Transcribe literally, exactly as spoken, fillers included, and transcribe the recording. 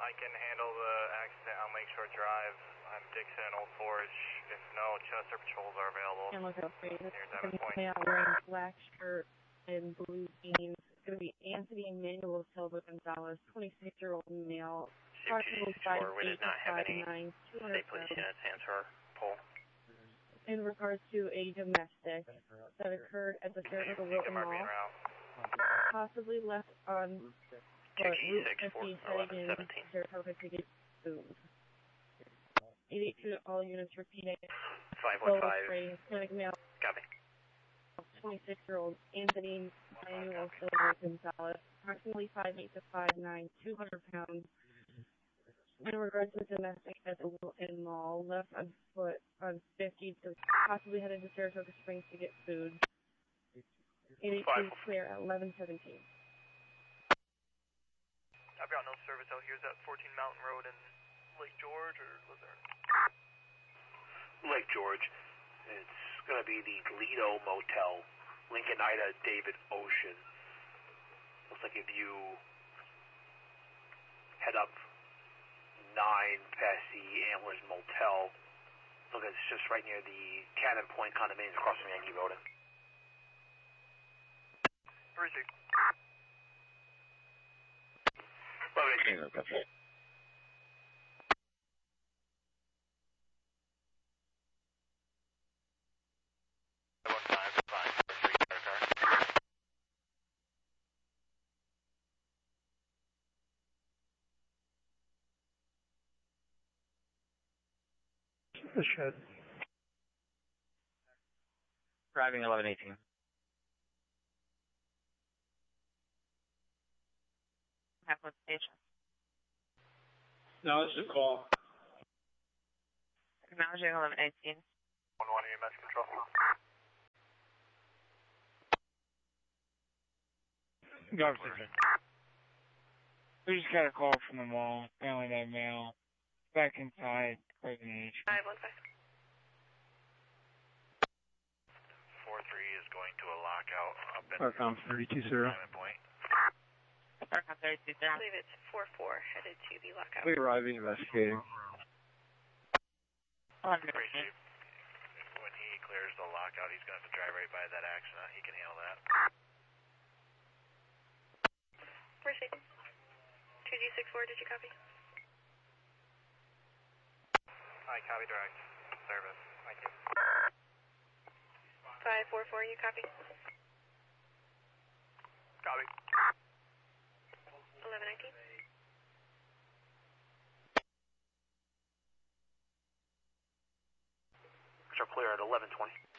I can handle the accident on Lakeshore Drive. I'm Dixon, Old Forge. If no, Chester patrols are available. And look up for you. Near Diamond Point. Male wearing black shirt and blue jeans. It's going to be Anthony Emmanuel Silva Gonzalez, twenty-six-year-old male, approximately five eight to five nine, two hundred State Police units answer pole. In regards to a domestic that occurred at the Saratoga Wilton Mall, possibly left on foot, Route fifty heading in Saratoga to get food. eight eight two to all units repeating. five one five. Hispanic male. Copy. twenty-six-year-old Anthony Emmanuel Silva Gonzalez, approximately five eight to five nine, two hundred pounds. In regards to the domestic at the Wilton Mall, left on foot on fifty to possibly headed to Saratoga Springs to get food. eight eight two clear at eleven seventeen. I've got no service out here. Is that fourteen Mountain Road in Lake George or Luzerne? Lake George. It's going to be the Lido Motel, Lincoln Ida David Ocean. Looks like if you head up nine past the Antlers Motel, look, it's just right near the Cannon Point condominiums across from Yankee Road. Received. Lovely. The shed. Driving eleven eighteen. Halfwood Station. No, it's a call. Acknowledging eleven eighteen. one one E M S control. Go for it. We just got a call from the mall. Apparently that male back inside closing age. five one five. four three is going to a lockout up in Arcom thirty-two zero. Diamond Point. Arcom thirty-two zero. I believe it's four four headed to the lockout. We're arriving investigating. Received. When he clears the lockout, he's going to have to drive right by that accident. He can handle that. Received. two G six four, did you copy? Hi, copy direct. Service. Thank you. five four four, you copy? Copy. eleven nineteen. Which are clear at eleven twenty.